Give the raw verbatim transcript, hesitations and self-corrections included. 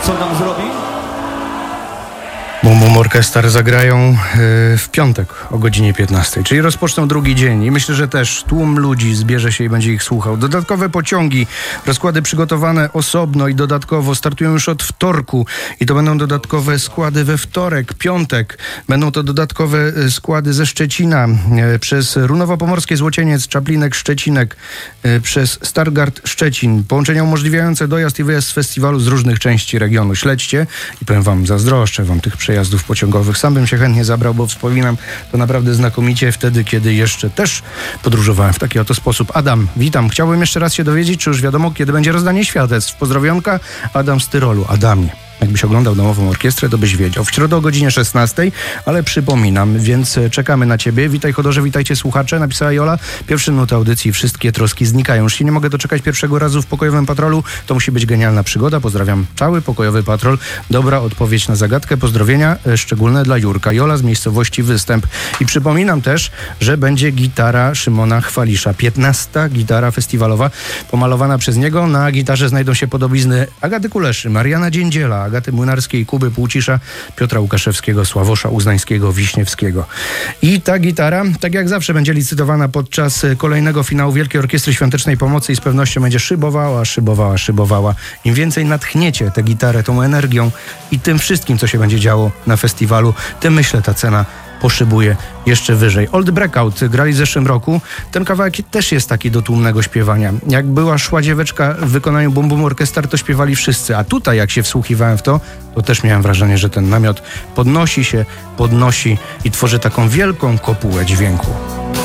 Co nam zrobi? Bum Bum Orchestra zagrają w piątek o godzinie piętnastej, czyli rozpoczną drugi dzień i myślę, że też tłum ludzi zbierze się i będzie ich słuchał. Dodatkowe pociągi, rozkłady przygotowane osobno i dodatkowo startują już od wtorku i to będą dodatkowe składy we wtorek, piątek. Będą to dodatkowe składy ze Szczecina, przez Runowo-Pomorskie, Złocieniec, Czaplinek, Szczecinek, przez Stargard Szczecin. Połączenia umożliwiające dojazd i wyjazd z festiwalu z różnych części regionu. Śledźcie i powiem wam, zazdroszczę wam tych przejazdów pociągowych. Sam bym się chętnie zabrał, bo wspominam to naprawdę znakomicie wtedy, kiedy jeszcze też podróżowałem w taki oto sposób. Adam, witam. Chciałbym jeszcze raz się dowiedzieć, czy już wiadomo, kiedy będzie rozdanie świadectw. Pozdrowionka, Adam z Tyrolu. Adamie, jakbyś oglądał Domową Orkiestrę, to byś wiedział. W środę o godzinie szesnastej, ale przypominam, więc czekamy na ciebie. Witaj Chodorze, witajcie słuchacze, napisała Jola. Pierwsze minuty audycji, wszystkie troski znikają. Już się nie mogę doczekać pierwszego razu w Pokojowym Patrolu. To musi być genialna przygoda. Pozdrawiam cały Pokojowy Patrol. Dobra odpowiedź na zagadkę. Pozdrowienia szczególne dla Jurka. Jola z miejscowości Występ. I przypominam też, że będzie gitara Szymona Chwalisza. piętnasta gitara festiwalowa, pomalowana przez niego. Na gitarze znajdą się podobizny Agaty Kuleszy, Mariana Dziędziela, Agaty Młynarskiej, Kuby Półcisza, Piotra Łukaszewskiego, Sławosza Uznańskiego, Wiśniewskiego. I ta gitara, tak jak zawsze, będzie licytowana podczas kolejnego finału Wielkiej Orkiestry Świątecznej Pomocy i z pewnością będzie szybowała, szybowała, szybowała. Im więcej natchniecie tę gitarę tą energią i tym wszystkim, co się będzie działo na festiwalu, tym myślę ta cena poszybuje jeszcze wyżej. Old Breakout grali w zeszłym roku. Ten kawałek też jest taki do tłumnego śpiewania. Jak była Szła dzieweczka w wykonaniu Bum Bum Orchestra, to śpiewali wszyscy. A tutaj, jak się wsłuchiwałem w to, to też miałem wrażenie, że ten namiot podnosi się, podnosi i tworzy taką wielką kopułę dźwięku.